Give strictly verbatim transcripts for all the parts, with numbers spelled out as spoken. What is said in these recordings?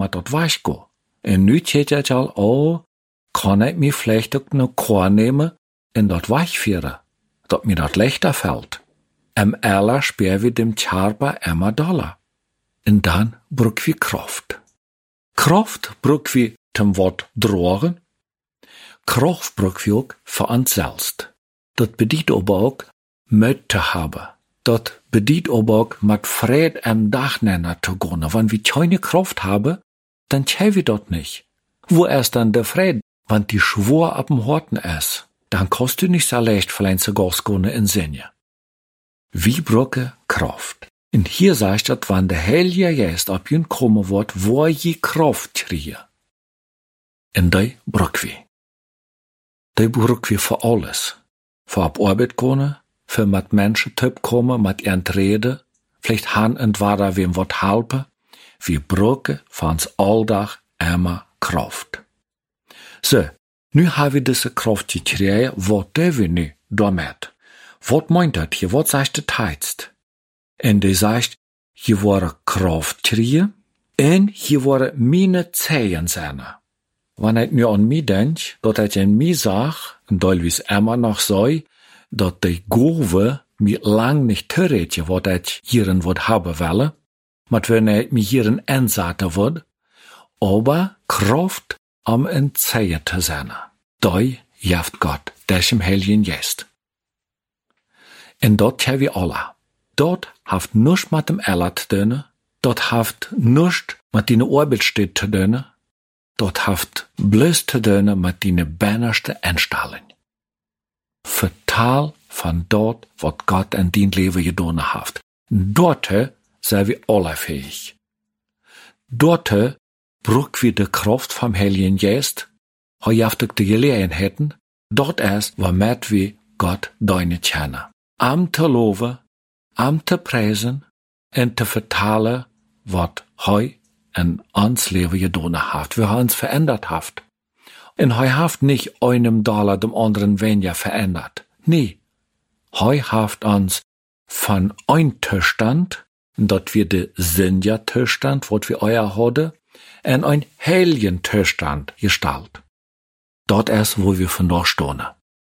maar dat was go. En nu zegt je al, oh, kan ik me vielleicht ook nog kor nemen en dat wegvieren, dat mir dat leichter fällt. Am Eller speer we dem Charpa emma dollar. En dan bruk we kraft. Kraft bruk we tem wat drogen. Kraft bruk we ook voor ons zelfs. Dat bedient ook met te hebben. Dat bedient ook met vrede am dag nennen te gaan. Wenn wir keine Kraft haben, dann tun wir dat nicht. Wo ist dann der Friede? Wenn die Schwur ab dem Horten ist, dann kannst du nicht so leicht vielleicht sogar gehen in Sinne. Wie brücke Kraft. Und hier sagt das, wenn der Heilige Geist ab ihn kommen wird, wo je Kraft kriege. Und die brücke wir. Die brücke wir für alles. Für ab Arbeit gehen, für mit Menschen typ kommen, mit ihren Reden, vielleicht han und wara wem wat helpen. Wir brücke für uns alldach immer Kraft. So, nu haben wir diese Kraft gekriegt, was tun wir nu damit? Was meint das hier? Was sagt der Text? Und der sagt, hier war Kraft kriegen und hier war meine Zehen sein. Wenn ich nu an mich denk, dass ich an mich sag, und da wie es immer noch so, dass die Gove mir lang nicht terretje, was ich hierin wird haben will, mit wenn ich mich hierin einsetzen wird, aber Kraft am in Zehe zu sein. Da jaft Gott, das im Heiligen Geist. Und dort haben wir alle. Dort haft nichts mit dem Eller zu tun, dort haft nichts mit deiner Arbeitsstätte zu tun, dort haft bloß zu tun mit deiner bannerste Einstellung. Vertal von dort, was Gott in dein Leben getan hat. Dort sind wir alle fähig. Dort braucht wir die Kraft vom Heiligen Geist, heuaftig die Gelegenheiten, dort erst, womit wir Gott deine kennen. Am te loven, am te preisen en te vertalen wat hij in ons Leben getan hat, wie er uns verändert hat. Und er hat nicht einem Dollar dem anderen weniger verändert. Nee, er hat uns von ein Zustand, dat wir de Sinja-Zustand, wat wir euer hadden, en ein heiligen Zustand gestalt. Dort erst, wo wir von dort stehen.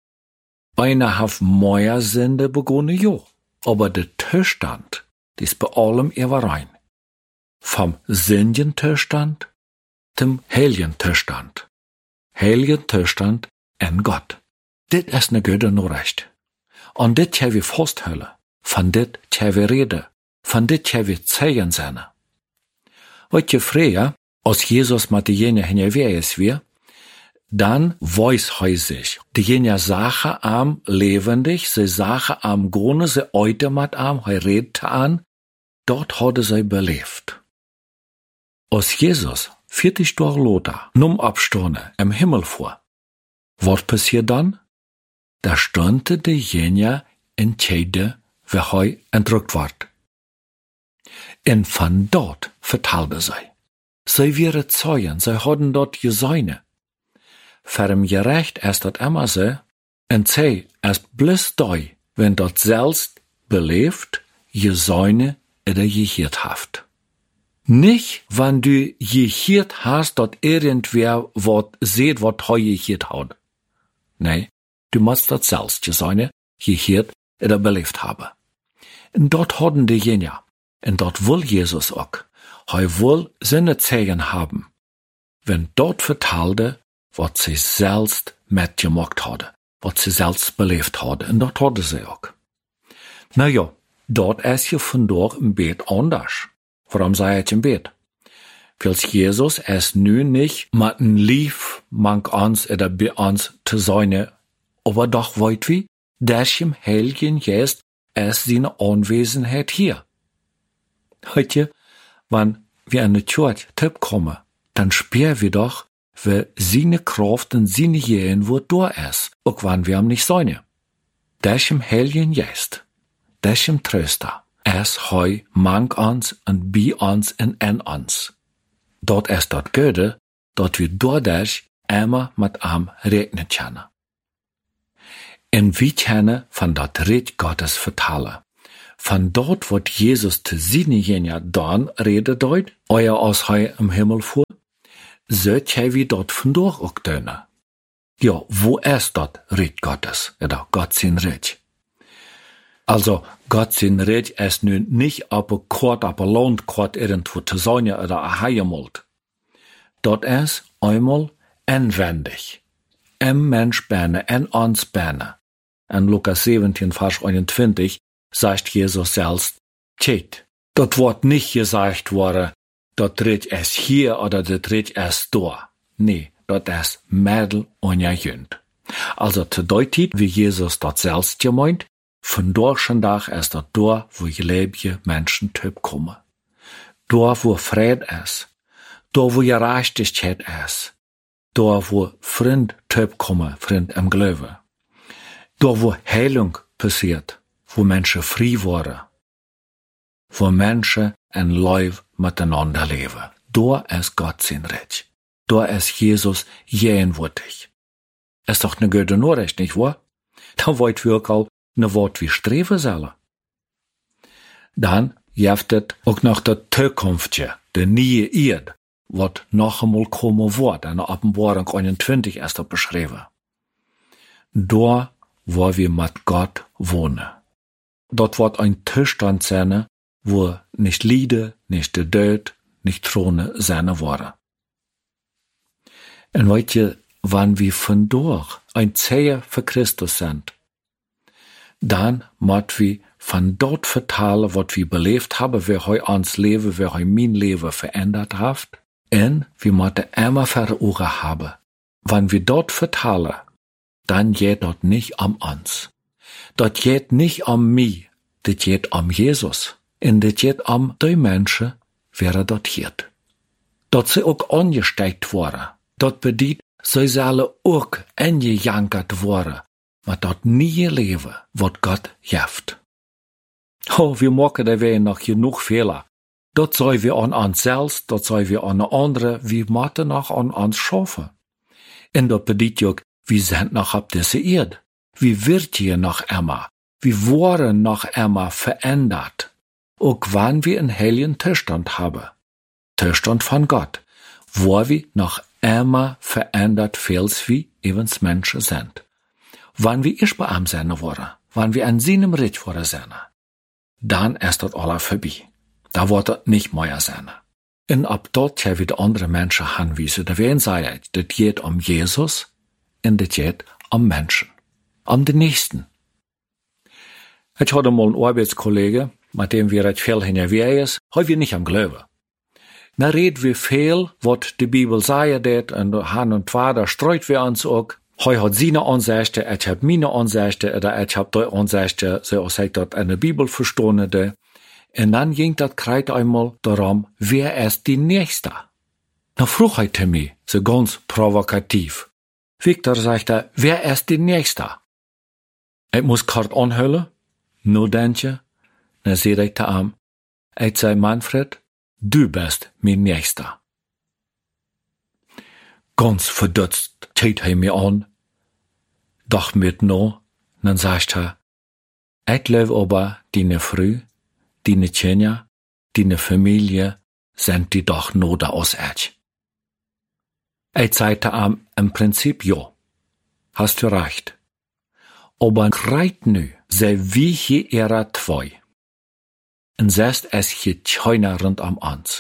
Einer hat mehr Sünde begonnen, jo, aber der Zustand, die ist bei allem rein. Vom Sünjen-Zustand zum heiligen Zustand. Heiligen Zustand en Gott. Dit ist ne gute Nachricht. Und dit tja wir festhalten. Von dit tja wir reden. Von dit tja wir zeigen sein. Wat je früher, als Jesus mit denen hingewees wir, dann weiß er sich. Diejenigen Sache am lebendig, sie Sache am Grunde, sie heute mit am, er redet an, dort hat er sie belebt. Als Jesus vierzig Jahre Lothar, num Abstunde im Himmel vor, was passiert dann? Da stünde diejenigen in Tjede, wie er entrückt ward. Und von dort vertalte sie. Sie wären Zeugen, sie hatten dort Gesäune. Für im Gerecht ist das immer so, und sie ist bloß da, wenn dort selbst belebt, Gesäune oder gehört haft. Nicht, wenn du gehört hast, dort irgendwer wat seht, wat heu gehört hat. Nee, du musst dort selbst Gesäune, gehört oder belebt haben. Und dort hatten diejenigen, und dort will Jesus auch, er will seine Zeugen haben, wenn dort vertalte, was sie selbst mitgemacht hatte, was sie selbst belebt hatte, und dort hatte sie auch. Na ja, dort ist ja von dort im Bett anders. Warum sei ich im Bett? Weil Jesus es nun nicht mit einem Lief mank uns oder bei uns zu sein, aber doch weit wie, dass im Heiligen Geist es seine Anwesenheit hier. Heute, wenn wir in die Kirche Tipp kommen, dann spüren wir doch, wie seine Kraft und seine Gehen wo da ist, auch wenn wir am nicht sein. Das im Heiligen Geist, das im Tröster, es heu mank uns und bei uns und in uns. Dort ist dort Göde, dort wir dadurch immer mit am regnen können. Und wir können von dort Red Gottes vertalen. Von dort wird Jesus zu seinen Jüngern dann redet deut, euer aus heu im Himmel fuhr, zult jij wie dort vandoor ook doen. Ja, wo ist dort Recht Gottes, oder Gott sein Recht? Also, Gott sein Recht ist nun nicht auf ein Kort, auf ein Landkort irgendwo zu sein oder ein Heimat. Dort ist einmal inwendig. Im Mensch bene, in uns bene. In Lukas siebzehn, Vers einundzwanzig, sagt Jesus selbst, tjeit, dort wird nicht gesagt worden, dort Recht ist hier oder dort Recht ist da. Nee, dort ist Mädel und Jünd. Also zu deutet, wie Jesus dort selbst gemeint, von durch Tag ist dort da, wo gelebige Menschen töp kommen. Da, wo Fried ist. Da, wo Gerechtigkeit ist. Da, wo Freund töp kommen, Freund im Glaube. Da, wo Heilung passiert, wo Menschen frei waren. Wo Menschen ein Leib miteinander leben. Da ist Gott sein Recht. Da ist Jesus jenwürdig. Ist doch ne gute Nachricht, nicht wahr? Da wollt wir auch ne Wort wie Streven sollen. Dann jeft het auch noch der Zukunftje, der neue Erde, wat noch einmal kommen wird, in der Offenbarung einundzwanzig ist das beschrieben. Da, wo wir mit Gott wohnen. Dort wird ein Zustand sein, wo nicht Liebe, nicht der Tod, nicht Throne sein worden. Und weißt ihr, wann wir von dort ein Zeichen für Christus sind, dann müssen wir von dort vertalen, was wir belebt haben, wie heu uns Leben, wie heu mein Leben verändert hat. Und wir müssen immer vor Augen haben. Wenn wir dort vertalen, dann geht dort nicht um uns. Dort geht nicht um mich, das geht um Jesus. Und das geht um die Menschen, wer dort geht. Dort sie auch angesteckt worden. Dort bedient, sie sollen auch angejankert worden. Maar dat nie leven wat Gott jeft. Oh, wir maken da weer nog genoeg Fehler. Dat zou wir an uns selbst, dat zou wir an andere, wir moeten noch an uns schaffen. En dat bedeutet ook, wir sind noch auf dieser Erde. Wir wird hier noch immer. Wir wurden noch immer verändert. Auch wann wir einen heiligen Zustand haben. Zustand von Gott. Wo wir noch immer verändert, feels wie evens Menschen sind. Wann wir ich bei ihm sein wollen, wann wir an seinem Recht wollen sein, dann ist das alles vorbei. Da wird das nicht mehr sein. Und ab dort ja wieder andere Menschen anwiesen, da werden sagen, das geht um Jesus und das geht um Menschen, um den Nächsten. Ich hatte mal einen Arbeitskollege, mit dem wir recht viel hinterwegs, heute wir nicht am Glauben. Da reden wir viel, was die Bibel sagt, und Han und Vater streut wir uns auch. Hij hat seine Ansichten, ich hab meine Ansichten, oder ich hab die Ansichten, so als ich dort in der Bibel verstanden. Und dann ging das Kreis einmal darum, wer ist die Nächste? Na frug er zu mir, so ganz provokativ. Victor sagte, wer ist die Nächste? Ich muss kort anhüllen, nur denken, dann sehe ich zu ihm, ich sei Manfred, du bist mein Nächster. Ganz verdutzt schaut er mir an, doch mit no, dann sagt er, ich glaube aber, deine Frau, deine Kinder, deine Familie, sind die doch nur da aus euch. Ich sagte ihm, im Prinzip ja, hast du recht. Aber greit nu, sei wie hier ihrer zwei. Und selbst es hier keiner rund um uns.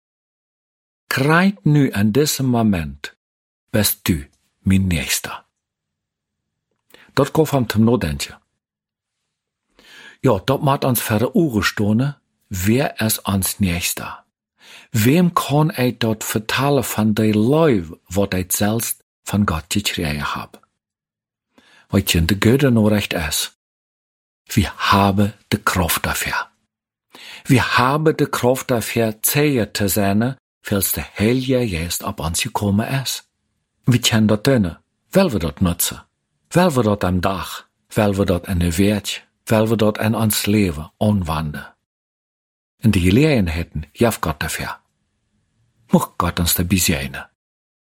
Greit nu an diesem Moment, bist du mein Nächster. Dort kommt ihm zum Nachdenken. Ja, dort macht uns vor der Augen stehen, wer ist uns Nächster? Wem kann ich dort vertellen von der Leib, was ich selbst von Gott gekriegt habe? Weil die gute Nachricht ist, wir haben die Kraft dafür. Wir haben die Kraft dafür, zäher zu sein, weil der Heilige Geist auf uns gekommen ist. Wir können das tun, weil wir das nutzen, weil wir das am Dach, weil wir das in der Welt, weil wir das in uns Leben anwenden. Und die Gelegenheiten, ja Gott dafür. Mag Gott uns dabei sein.